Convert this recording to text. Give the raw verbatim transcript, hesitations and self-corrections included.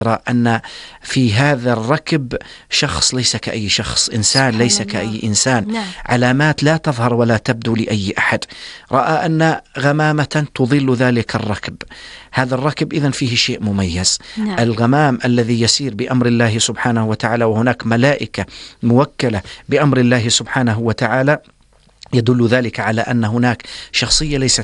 أن في هذا الركب شخص ليس كأي شخص، إنسان ليس كأي إنسان. نعم. علامات لا تظهر ولا تبدو لأي أحد. رأى أن غمامة تظل ذلك الركب. هذا الركب إذن فيه شيء مميز. نعم. الغمام الذي يسير بأمر الله سبحانه وتعالى، وهناك ملائكة موكلة بأمر الله سبحانه وتعالى، يدل ذلك على أن هناك شخصية ليست